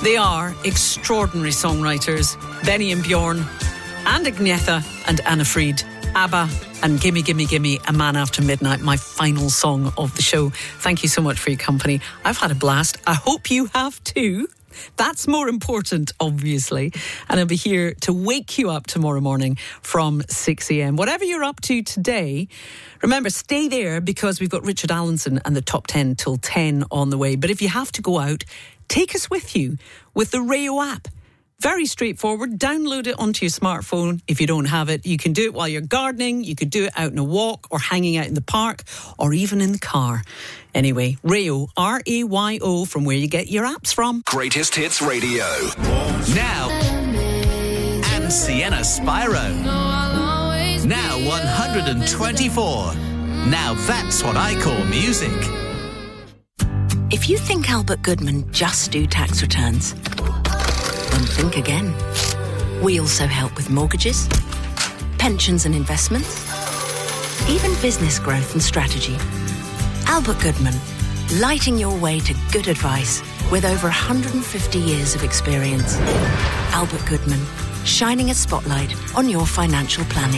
They are extraordinary songwriters, Benny and Bjorn, and Agnetha and Anna Fried, ABBA and Gimme Gimme Gimme, A Man After Midnight, my final song of the show. Thank you so much for your company. I've had a blast. I hope you have too. That's more important, obviously. And I'll be here to wake you up tomorrow morning from 6 a.m. Whatever you're up to today, remember, stay there because we've got Richard Allenson and the Top 10 till 10 on the way. But if you have to go out, take us with you with the Rayo app. Very straightforward. Download it onto your smartphone. If you don't have it, you can do it while you're gardening. You could do it out in a walk or hanging out in the park or even in the car. Anyway, Rayo, R-A-Y-O, from where you get your apps from. Greatest Hits Radio. Now, and Sienna Spyro. Now 124. Now that's what I call music. If you think Albert Goodman just do tax returns, then think again. We also help with mortgages, pensions and investments, even business growth and strategy. Albert Goodman, lighting your way to good advice with over 150 years of experience. Albert Goodman, shining a spotlight on your financial planning.